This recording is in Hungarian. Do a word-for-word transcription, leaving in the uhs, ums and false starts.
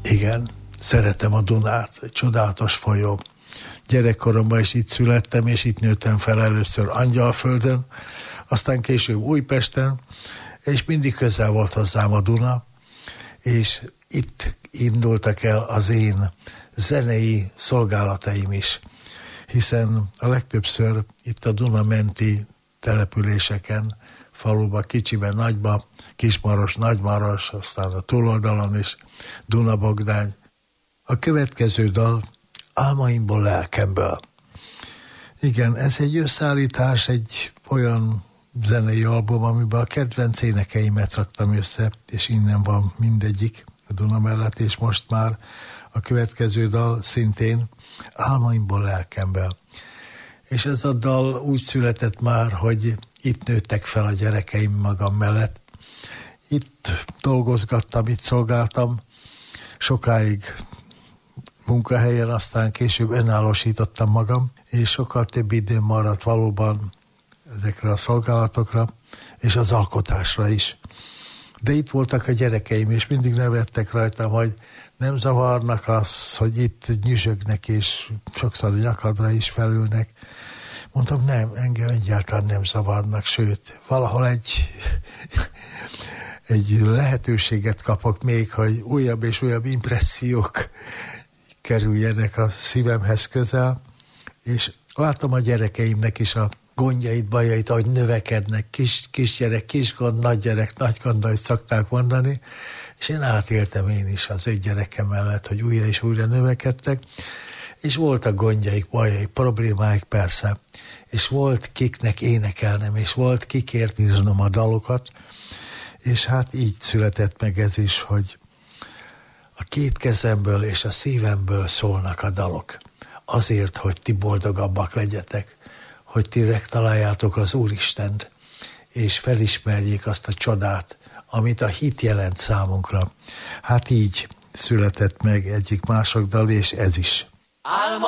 Igen, szeretem a Dunát, egy csodálatos folyó. Gyerekkoromban is itt születtem, és itt nőttem fel először Angyalföldön, aztán később Újpesten, és mindig közel volt hozzám a Duna, és itt indultak el az én zenei szolgálataim is, hiszen a legtöbbször itt a Duna menti településeken, faluba, kicsiben, nagyba, Kismaros, Nagymaros, aztán a túloldalon is, Dunabogdány. A következő dal Álmaimból, lelkemből. Igen, ez egy összeállítás, egy olyan zenei album, amiben a kedvenc énekeimet raktam össze, és innen van mindegyik a Duna mellett, és most már a következő dal szintén Álmaimból, lelkemből. És ez a dal úgy született már, hogy itt nőttek fel a gyerekeim magam mellett. Itt dolgozgattam, itt szolgáltam, sokáig munkahelyen, aztán később önállósítottam magam, és sokkal több időm maradt valóban ezekre a szolgálatokra, és az alkotásra is. De itt voltak a gyerekeim, és mindig nevettek rajtam, hogy nem zavarnak az, hogy itt nyüzsögnek, és sokszor a nyakadra is felülnek. Mondtam, nem, engem egyáltalán nem zavarnak, sőt, valahol egy, egy lehetőséget kapok még, hogy újabb és újabb impressziók kerüljenek a szívemhez közel, és látom a gyerekeimnek is a gondjait, bajait, ahogy növekednek, kis, kisgyerek, kisgond, nagygyerek, nagy gond, ahogy szokták mondani, és én átéltem én is az öt gyerekem mellett, hogy újra és újra növekedtek, és voltak gondjaik, bajaik, problémáik persze, és volt kiknek énekelnem, és volt kikért írnom a dalokat, és hát így született meg ez is, hogy a két kezemből és a szívemből szólnak a dalok. Azért, hogy ti boldogabbak legyetek, hogy ti megtaláljátok az Úristent, és felismerjék azt a csodát, amit a hit jelent számunkra. Hát így született meg egyik mások dal, és ez is. Álma